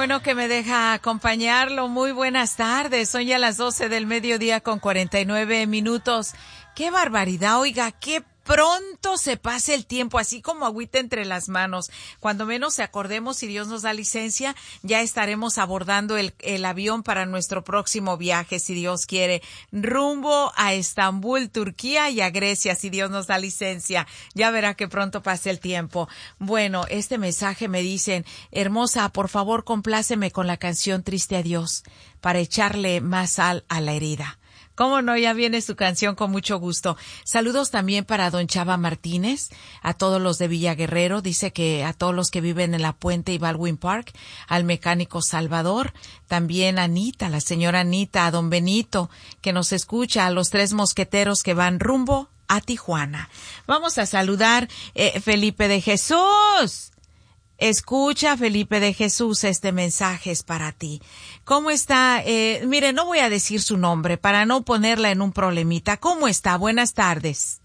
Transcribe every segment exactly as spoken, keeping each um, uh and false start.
bueno que me deja acompañarlo. Muy buenas tardes. Son ya las doce del mediodía con cuarenta y nueve minutos. ¡Qué barbaridad! Oiga, qué pronto se pasa el tiempo, así como agüita entre las manos. Cuando menos se acordemos, si Dios nos da licencia, ya estaremos abordando el, el avión para nuestro próximo viaje, si Dios quiere, rumbo a Estambul, Turquía, y a Grecia, si Dios nos da licencia. Ya verá que pronto pasa el tiempo. Bueno, este mensaje me dicen: hermosa, por favor, compláceme con la canción Triste Adiós para echarle más sal a la herida. ¿Cómo no? Ya viene su canción con mucho gusto. Saludos también para don Chava Martínez, a todos los de Villa Guerrero, dice que a todos los que viven en La Puente y Baldwin Park, al mecánico Salvador, también a Anita, la señora Anita, a don Benito, que nos escucha, a los tres mosqueteros que van rumbo a Tijuana. Vamos a saludar, eh, Felipe de Jesús. Escucha, Felipe de Jesús, este mensaje es para ti. ¿Cómo está? Eh, mire, no voy a decir su nombre para no ponerla en un problemita. ¿Cómo está? Buenas tardes.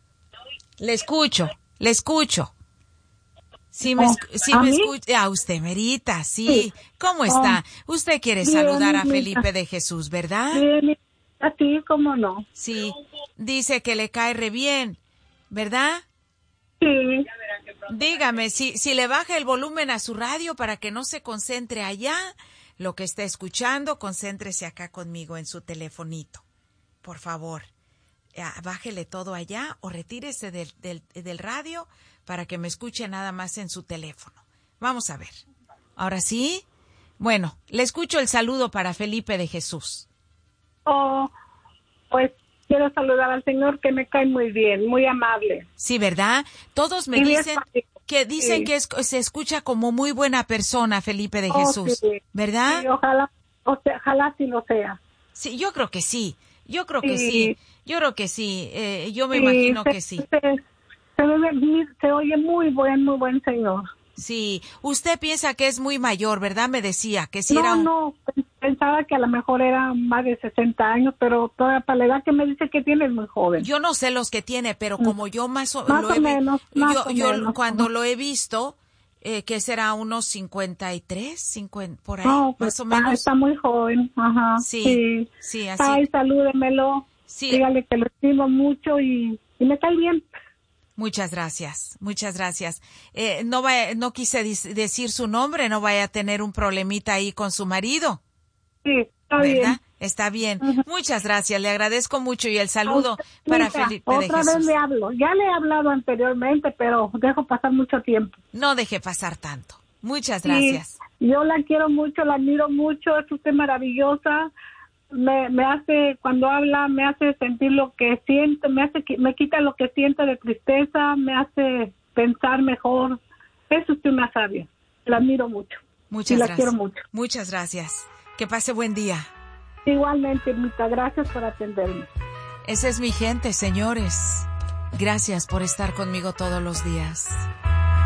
Le escucho, le escucho. Sí me, escu- sí me escucha. A usted, Merita, sí. sí. ¿Cómo está? Usted quiere bien, saludar a Felipe de Jesús, ¿verdad? Bien, a ti, ¿cómo no? Sí. Dice que le cae re bien, ¿verdad? Sí. Dígame, si, si le baja el volumen a su radio para que no se concentre allá, lo que está escuchando, concéntrese acá conmigo en su telefonito. Por favor, bájele todo allá o retírese del, del, del radio para que me escuche nada más en su teléfono. Vamos a ver. ¿Ahora sí? Bueno, le escucho el saludo para Felipe de Jesús. Oh, pues quiero saludar al Señor, que me cae muy bien, muy amable. Sí, ¿verdad? Todos me y dicen que dicen sí. que es, se escucha como muy buena persona, Felipe de oh, Jesús, sí. ¿verdad? Sí, ojalá, o sea, ojalá sí lo sea. Sí, yo creo que sí, yo creo que sí, sí. yo creo que sí, eh, yo me sí, imagino se, que sí. Se, se, se, se oye muy buen, muy buen señor. Sí, usted piensa que es muy mayor, ¿verdad? Me decía que si no, era un... No, pensaba que a lo mejor era más de sesenta años, pero todavía para la edad que me dice que tiene es muy joven. Yo no sé los que tiene, pero como yo más o, más lo o he menos, más yo, o yo menos. cuando Ajá. lo he visto, eh, que será unos cincuenta y tres, cincuenta, por ahí, no, pues más o está, menos. Está muy joven, ajá. Sí, sí, sí, así. Ay, salúdemelo, sí. Dígale que lo estimo mucho y, y me cae bien. Muchas gracias, muchas gracias. Eh, no vaya, no quise decir su nombre, no vaya a tener un problemita ahí con su marido. Sí, está ¿verdad? bien. Está bien. Uh-huh. Muchas gracias, le agradezco mucho y el saludo usted, para mira, Felipe de Jesús. Otra vez le hablo, ya le he hablado anteriormente, pero dejo pasar mucho tiempo. No deje pasar tanto. Muchas gracias. Sí, yo la quiero mucho, la admiro mucho, es usted maravillosa. Me, me hace, cuando habla, me hace sentir lo que siento, me hace, me quita lo que siento de tristeza, me hace pensar mejor. Es usted una sabia, la admiro mucho. Muchas y la gracias. quiero mucho. Muchas gracias. Que pase buen día. Igualmente, muchas gracias por atenderme. Esa es mi gente, señores. Gracias por estar conmigo todos los días.